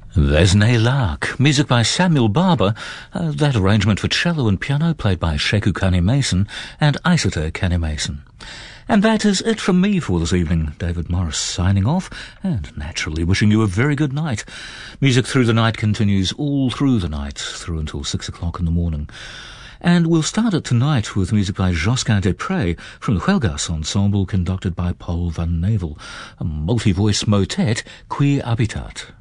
Vesne Lark, music by Samuel Barber, that arrangement for cello and piano played by Sheku Kane-Mason and Isata Kane-Mason. And that is it from me for this evening. David Morris signing off and naturally wishing you a very good night. Music Through the Night continues all through the night, through until 6 o'clock in the morning. And we'll start it tonight with music by Josquin Desprez from the Huelgas Ensemble, conducted by Paul van Nevel, a multi-voice motet, Qui Habitat.